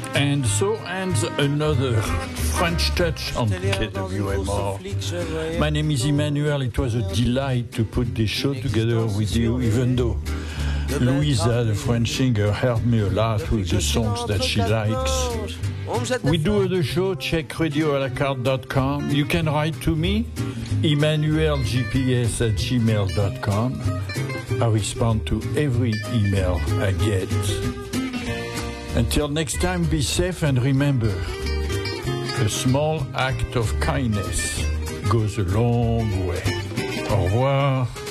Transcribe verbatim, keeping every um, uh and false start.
And so ends another French touch on K W M R. My name is Emmanuel. It was a delight to put this show together with you, even though Louisa, the French singer, helped me a lot with the songs that she likes. We do other show, check radio a la carte dot com. You can write to me, emmanuel g p s at gmail dot com. I respond to every email I get. Until next time, be safe and remember, a small act of kindness goes a long way. Au revoir.